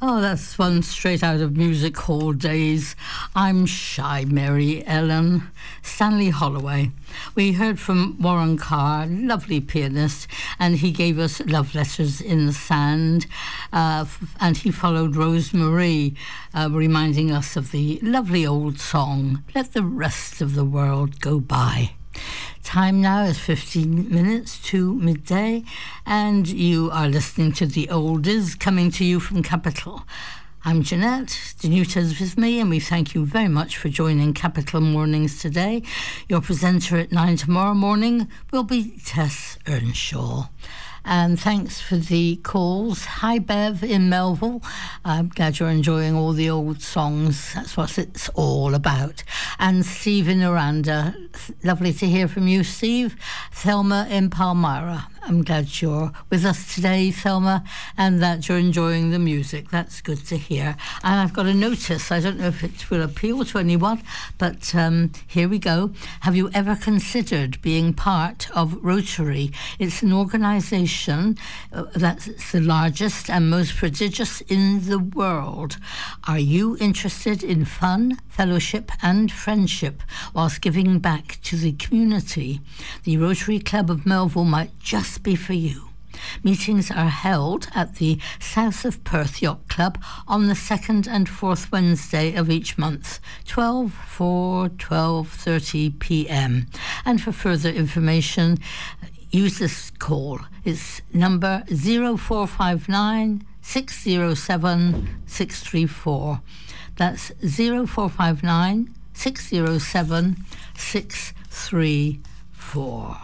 Oh, that's one straight out of music hall days. I'm Shy Mary Ellen. Stanley Holloway. We heard from Warren Carr, lovely pianist, and he gave us Love Letters in the Sand, and he followed Rosemarie, reminding us of the lovely old song, Let the Rest of the World Go By. Time now is 15 minutes to midday, and you are listening to The Oldies, coming to you from Capital. I'm Jeanette, Danuta's with me, and we thank you very much for joining Capital Mornings today. Your presenter at 9 tomorrow morning will be Tess Earnshaw. And thanks for the calls. Hi, Bev in Melville. I'm glad you're enjoying all the old songs. That's what it's all about. And Steve in Aranda. Lovely to hear from you, Steve. Thelma in Palmyra. I'm glad you're with us today, Thelma, and that you're enjoying the music. That's good to hear. And I've got a notice. I don't know if it will appeal to anyone, but here we go. Have you ever considered being part of Rotary? It's an organisation that's the largest and most prestigious in the world. Are you interested in fun, fellowship and friendship whilst giving back to the community? The Rotary Club of Melville might just be for you. Meetings are held at the South of Perth Yacht Club on the 2nd and 4th Wednesday of each month, 12:30 p.m. And for further information, use this call. It's number 0459 607 634. That's 0459 607 634.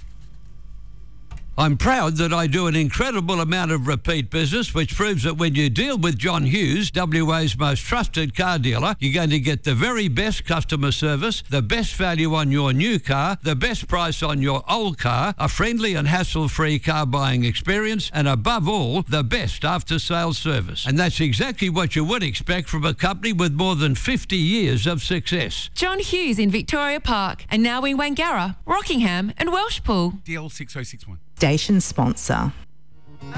I'm proud that I do an incredible amount of repeat business, which proves that when you deal with John Hughes, WA's most trusted car dealer, you're going to get the very best customer service, the best value on your new car, the best price on your old car, a friendly and hassle-free car buying experience, and above all, the best after-sales service. And that's exactly what you would expect from a company with more than 50 years of success. John Hughes in Victoria Park, and now in Wangara, Rockingham and Welshpool. DL 6061. Station sponsor.